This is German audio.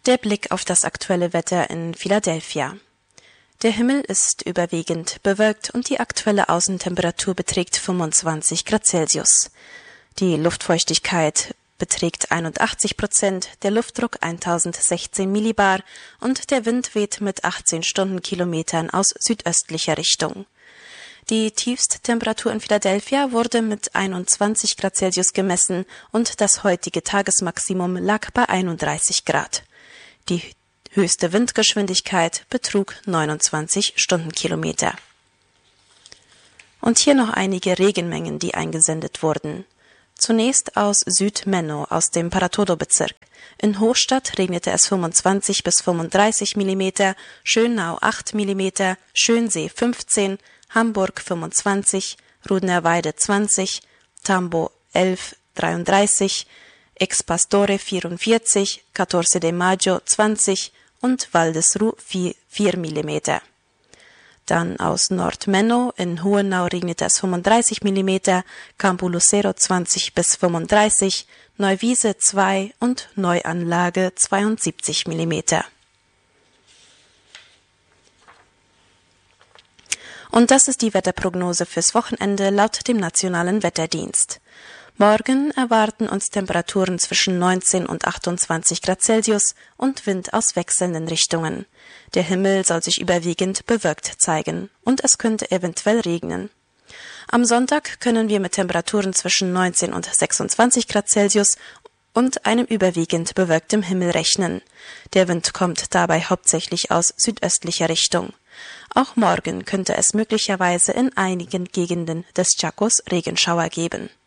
Der Blick auf das aktuelle Wetter in Philadelphia. Der Himmel ist überwiegend bewölkt und die aktuelle Außentemperatur beträgt 25 Grad Celsius. Die Luftfeuchtigkeit beträgt 81%, der Luftdruck 1016 Millibar und der Wind weht mit 18 Stundenkilometern aus südöstlicher Richtung. Die Tiefsttemperatur in Philadelphia wurde mit 21 Grad Celsius gemessen und das heutige Tagesmaximum lag bei 31 Grad. Die höchste Windgeschwindigkeit betrug 29 Stundenkilometer. Und hier noch einige Regenmengen, die eingesendet wurden. Zunächst aus Süd-Menno, aus dem Paratodo-Bezirk. In Hochstadt regnete es 25 bis 35 mm, Schönau 8 mm, Schönsee 15, Hamburg 25, Rudnerweide 20, Tambo 11, 33, Ex Pastore 44, 14 de Maggio 20 und Waldesruh 4 mm. Dann aus Nord-Menno, in Hohenau regnete es 35 mm, Campo Lucero 20 bis 35, Neuwiese 2 und Neuanlage 72 mm. Und das ist die Wetterprognose fürs Wochenende laut dem Nationalen Wetterdienst. Morgen erwarten uns Temperaturen zwischen 19 und 28 Grad Celsius und Wind aus wechselnden Richtungen. Der Himmel soll sich überwiegend bewölkt zeigen und es könnte eventuell regnen. Am Sonntag können wir mit Temperaturen zwischen 19 und 26 Grad Celsius und einem überwiegend bewölktem Himmel rechnen. Der Wind kommt dabei hauptsächlich aus südöstlicher Richtung. Auch morgen könnte es möglicherweise in einigen Gegenden des Chacos Regenschauer geben.